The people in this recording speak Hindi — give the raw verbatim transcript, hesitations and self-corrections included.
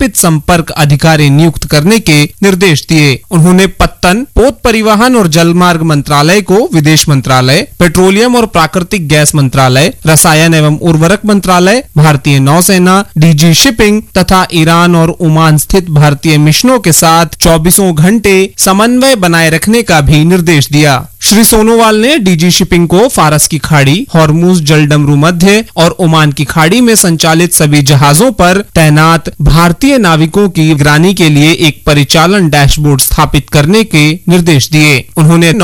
समर्पित संपर्क अधिकारी नियुक्त करने के निर्देश दिए। उन्होंने पत्तन, पोत परिवहन और जलमार्ग मंत्रालय को विदेश मंत्रालय, पेट्रोलियम और प्राकृतिक गैस मंत्रालय, रसायन एवं उर्वरक मंत्रालय, भारतीय नौसेना, डीजी शिपिंग तथा ईरान और ओमान स्थित भारतीय मिशनों के साथ चौबीसों घंटे समन्वय बनाए रखने का भी निर्देश दिया। श्री सोनोवाल ने डीजी शिपिंग को फारस की खाड़ी, हॉर्मुज जलडमरू मध्य और ओमान की खाड़ी में संचालित सभी जहाजों पर तैनात भारतीय नाविकों की निगरानी के लिए एक परिचालन डैशबोर्ड स्थापित करने के निर्देश दिए। उन्होंने